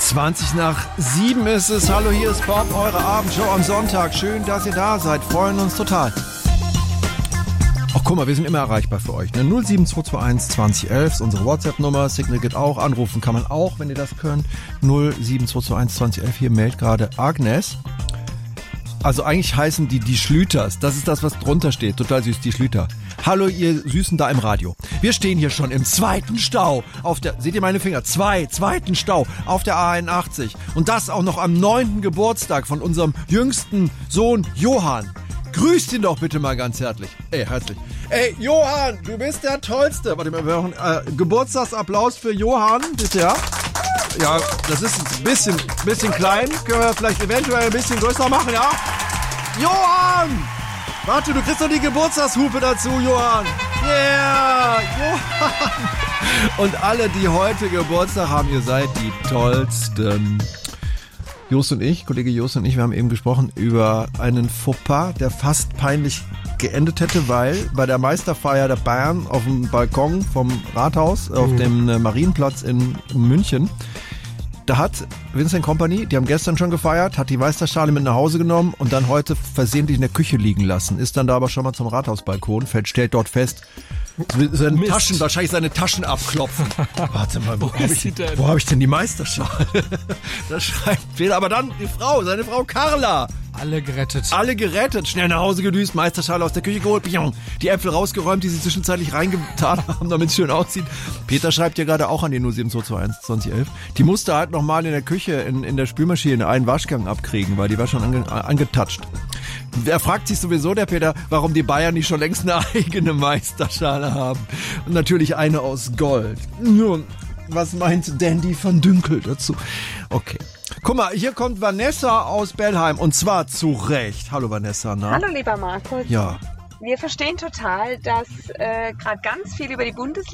7:20 ist es. Hallo, hier ist Bob, eure Abendshow am Sonntag. Schön, dass ihr da seid. Freuen uns total. Ach, guck mal, wir sind immer erreichbar für euch. Ne? 07221 2011 ist unsere WhatsApp-Nummer. Signal geht auch. Anrufen kann man auch, wenn ihr das könnt. 07221 2011. Hier meldet gerade Agnes. Also eigentlich heißen die Schlüters. Das ist das, was drunter steht. Total süß, die Schlüter. Hallo, ihr Süßen da im Radio. Wir stehen hier schon im zweiten Stau. Seht ihr meine Finger? Zweiten Stau auf der A81. Und das auch noch am 9. Geburtstag von unserem jüngsten Sohn Johann. Grüßt ihn doch bitte mal ganz herzlich. Herzlich. Ey, Johann, du bist der Tollste. Warte mal, wir machen Geburtstagsapplaus für Johann, bitte, ja? Ja, das ist ein bisschen klein. Können wir vielleicht eventuell ein bisschen größer machen, ja? Johann! Warte, du kriegst doch die Geburtstagshupe dazu, Johann. Yeah, Johann. Und alle, die heute Geburtstag haben, ihr seid die Tollsten. Kollege Jost und ich, wir haben eben gesprochen über einen Fauxpas, der fast peinlich geendet hätte, weil bei der Meisterfeier der Bayern auf dem Balkon vom Rathaus, auf dem Marienplatz in München, da hat Vincent Kompany, die haben gestern schon gefeiert, hat die Meisterschale mit nach Hause genommen und dann heute versehentlich in der Küche liegen lassen. Ist dann da aber schon mal zum Rathausbalkon, stellt dort fest, wahrscheinlich seine Taschen abklopfen. Warte mal, wo habe ich denn die Meisterschale? Das schreibt Peter, aber dann seine Frau Carla. Alle gerettet. Schnell nach Hause gedüst, Meisterschale aus der Küche geholt, die Äpfel rausgeräumt, die sie zwischenzeitlich reingetan haben, damit es schön aussieht. Peter schreibt ja gerade auch an die 07221 2011. Die musste halt nochmal in der Küche, in der Spülmaschine einen Waschgang abkriegen, weil die war schon angetatscht. Er fragt sich sowieso, der Peter, warum die Bayern nicht schon längst eine eigene Meisterschale haben. Und natürlich eine aus Gold. Nun, was meint Dandy van Dünkel dazu? Okay. Guck mal, hier kommt Vanessa aus Bellheim und zwar zu Recht. Hallo Vanessa. Na? Hallo lieber Markus. Ja. Wir verstehen total, dass gerade ganz viel über die Bundesliga